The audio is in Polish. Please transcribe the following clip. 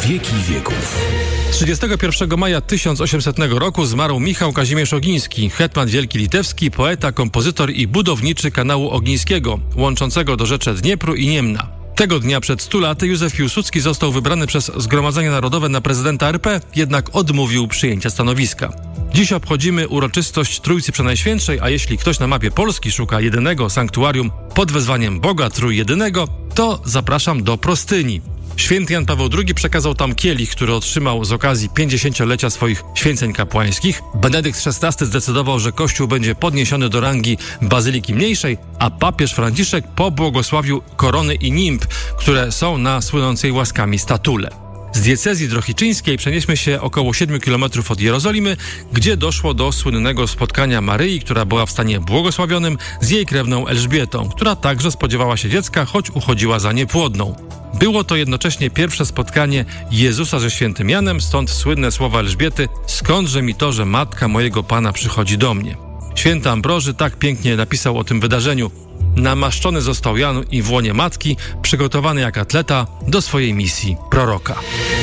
wieki wieków. 31 maja 1800 roku zmarł Michał Kazimierz Ogiński, hetman wielki litewski, poeta, kompozytor i budowniczy kanału Ogińskiego, łączącego do rzeczy Dniepru i Niemna. Tego dnia przed 100 laty Józef Piłsudski został wybrany przez Zgromadzenie Narodowe na prezydenta RP, jednak odmówił przyjęcia stanowiska. Dziś obchodzimy uroczystość Trójcy Przenajświętszej, a jeśli ktoś na mapie Polski szuka jedynego sanktuarium pod wezwaniem Boga Trójjedynego, to zapraszam do Prostyni. Święty Jan Paweł II przekazał tam kielich, który otrzymał z okazji 50-lecia swoich święceń kapłańskich. Benedykt XVI zdecydował, że kościół będzie podniesiony do rangi bazyliki mniejszej, a papież Franciszek pobłogosławił korony i nimb, które są na słynącej łaskami statule. Z diecezji drohiczyńskiej przenieśmy się około 7 km od Jerozolimy, gdzie doszło do słynnego spotkania Maryi, która była w stanie błogosławionym, z jej krewną Elżbietą, która także spodziewała się dziecka, choć uchodziła za niepłodną. Było to jednocześnie pierwsze spotkanie Jezusa ze świętym Janem, stąd słynne słowa Elżbiety: skądże mi to, że matka mojego Pana przychodzi do mnie. Święty Ambroży tak pięknie napisał o tym wydarzeniu: namaszczony został Jan i w łonie matki, przygotowany jak atleta do swojej misji proroka.